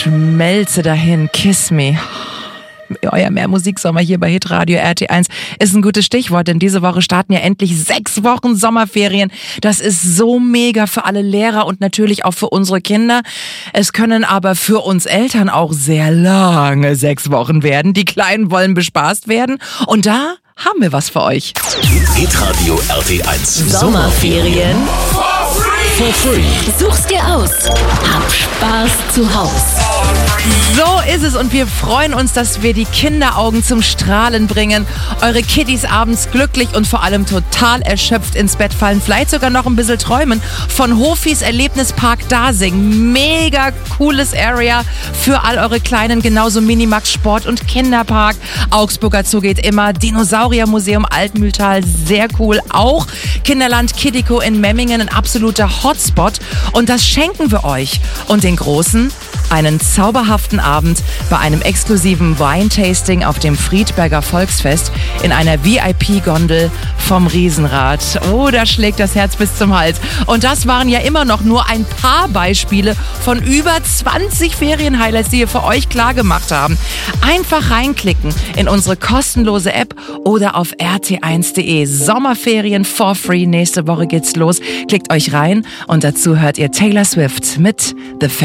schmelze dahin, kiss me. Euer Mehrmusiksommer hier bei Hitradio RT1 ist ein gutes Stichwort, denn diese Woche starten ja endlich 6 Wochen Sommerferien. Das ist so mega für alle Lehrer und natürlich auch für unsere Kinder. Es können aber für uns Eltern auch sehr lange 6 Wochen werden. Die Kleinen wollen bespaßt werden und da haben wir was für euch. Hitradio RT1 Sommerferien for free. Such's dir aus. Hab Spaß zu Haus. So ist es und wir freuen uns, dass wir die Kinderaugen zum Strahlen bringen, eure Kiddies abends glücklich und vor allem total erschöpft ins Bett fallen, vielleicht sogar noch ein bisschen träumen von Hofis Erlebnispark Dasing. Mega cooles Area für all eure Kleinen, genauso Minimax Sport- und Kinderpark. Augsburger Zoo geht immer, Dinosauriermuseum Altmühltal, sehr cool. Auch Kinderland Kiddico in Memmingen, ein absoluter Hotspot und das schenken wir euch und den Großen einen zauberhaften Abend bei einem exklusiven Wine-Tasting auf dem Friedberger Volksfest in einer VIP-Gondel vom Riesenrad. Oh, da schlägt das Herz bis zum Hals. Und das waren ja immer noch nur ein paar Beispiele von über 20 Ferien-Highlights, die wir für euch klar gemacht haben. Einfach reinklicken in unsere kostenlose App oder auf rt1.de. Sommerferien for free. Nächste Woche geht's los. Klickt euch rein und dazu hört ihr Taylor Swift mit The